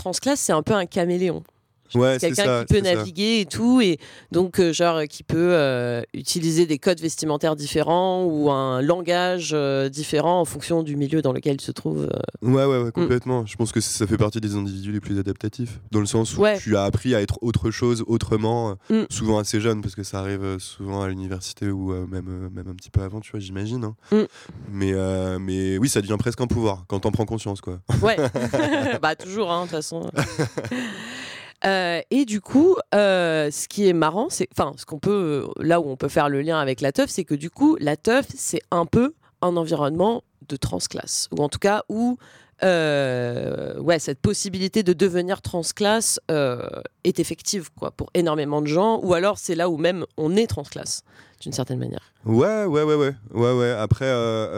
transclasse, c'est un peu un caméléon. Ouais, c'est Quelqu'un ça, qui peut c'est naviguer et tout, et donc qui peut utiliser des codes vestimentaires différents ou un langage différent en fonction du milieu dans lequel il se trouve. Ouais, complètement. Je pense que ça fait partie des individus les plus adaptatifs, dans le sens où Ouais. tu as appris à être autre chose, autrement, Mm. souvent assez jeune, parce que ça arrive souvent à l'université ou même un petit peu avant, tu vois, j'imagine. Hein. Mm. Mais oui, ça devient presque un pouvoir quand t'en prends conscience, quoi. Ouais, bah toujours, de toute façon. Et du coup, ce qui est marrant, c'est, ce qu'on peut, là où on peut faire le lien avec la teuf, c'est que du coup, la teuf, c'est un peu un environnement de transclasse, ou en tout cas où cette possibilité de devenir transclasse est effective, quoi, pour énormément de gens, ou alors c'est là où même on est transclasse, d'une certaine manière. Ouais. Après,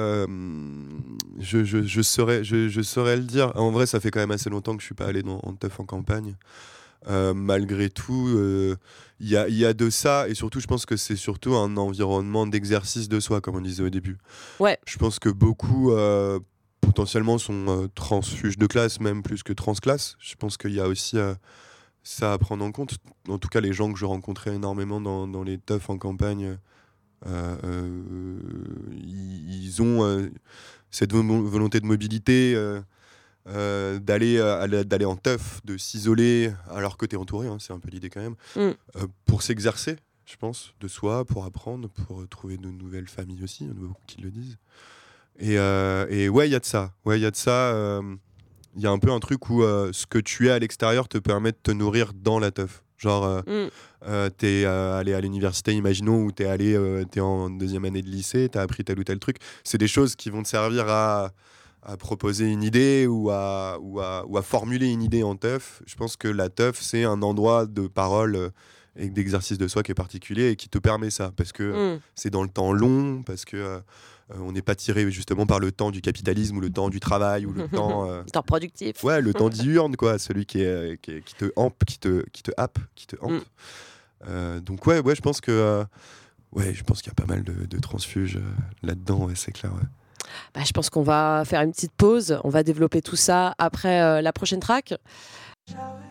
je saurais le dire. En vrai, ça fait quand même assez longtemps que je suis pas allé en teuf en campagne. Malgré tout, il y a de ça, et surtout, je pense que c'est surtout un environnement d'exercice de soi, comme on disait au début. Ouais. Je pense que beaucoup, potentiellement, sont transfuges de classe, même plus que transclasse. Je pense qu'il y a aussi ça à prendre en compte. En tout cas, les gens que je rencontrais énormément dans les teufs en campagne, ils ont cette volonté de mobilité, d'aller en teuf, de s'isoler alors que tu es entouré, c'est un peu l'idée quand même, pour s'exercer, je pense, de soi, pour apprendre, pour trouver de nouvelles familles aussi, il y en a beaucoup qui le disent. Et ouais, il y a de ça. Il y a un peu un truc où ce que tu es à l'extérieur te permet de te nourrir dans la teuf. Genre, t'es allé à l'université, imaginons, ou t'es en deuxième année de lycée, t'as appris tel ou tel truc. C'est des choses qui vont te servir à proposer une idée ou à formuler une idée en teuf. Je pense que la teuf, c'est un endroit de parole et d'exercice de soi qui est particulier et qui te permet ça, parce que c'est dans le temps long, parce que on n'est pas tiré justement par le temps du capitalisme ou le temps du travail ou le temps Le temps productif. Ouais, le temps diurne, quoi, celui qui te hampe, qui te happe, qui te hante. Donc ouais, je pense que je pense qu'il y a pas mal de transfuges là-dedans, ouais, c'est clair. Ouais. Je pense qu'on va faire une petite pause. On va développer tout ça après la prochaine track.